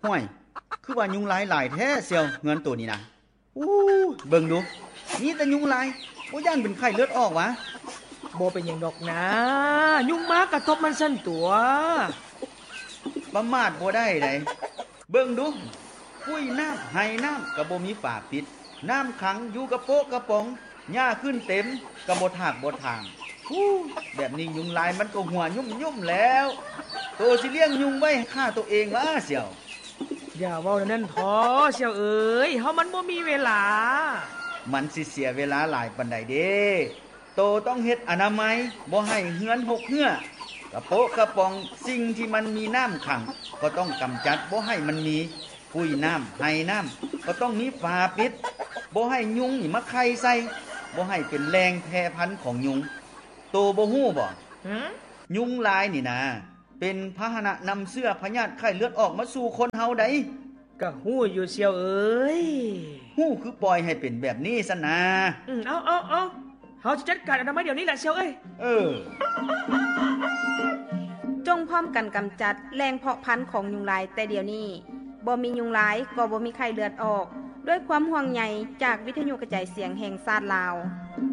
ห้วยคือว่ายุงลายหลายแท้เสียวเงินตัวนี้นะอู้เบิ่งดูนี่แต่ยุงลายบ่ย่านเป็นไข้เลือดออกวะบ่เป็นหยังดอกนะยุงมากระทบมันสั่นตัวประมาทบ่ได้ไดเบิ่งดูปุ้ยน้ำไห้น้ำก็บ่มีฝาปิดน้ำขังอยู่กระโปะกระป๋องหญ้าขึ้นเต็มก็บ่ถากบ่ทางแบบนี้ยุงลายมันก็หัวยุ่มๆแล้วโตสิเลี้ยงยุงไว้ฆ่าตัวเองวะเสี่ยวอย่าเว้านั่นท้อเสี่ยวเอ้ยเฮามันบ่มีเวลามันสิเสียเวลาหลายปานใดเด้โตต้องเฮ็ดอนามัยบ่ให้เหือนหกเหือกระโปะกระป๋องสิ่งที่มันมีน้ำขังก็ต้องกำจัดบ่ให้มันมีปุ้ยน้ำไห้น้ำก็ต้องมีฝาปิดบ่ให้ยุงนี่มาไข่ใส่บ่ให้เป็นแรงแพร่พันธุ์ของยุงโตบ่ฮู้บ่ยุงลายนี่นะเป็นพาหนะนำเสื้อพยาธิไข้เลือดออกมาสู่คนเฮาได้ก็ฮู้อยู่เสี่ยวเอ้ยฮู้คือปล่อยให้เป็นแบบนี้ซะนะเอาเฮาจะจัดการอนามัยเดี๋ยวนี้แหละเสี่ยวเอ้ยจงพร้อมกันกำจัดแรงเพาะพันธุ์ของยุงลายแต่เดี๋ยวนี้บ่มียุงลายก็บ่มีไข้เลือดออกด้วยความห่วงใยจากวิทยุกระจายเสียงแห่งชาติลาว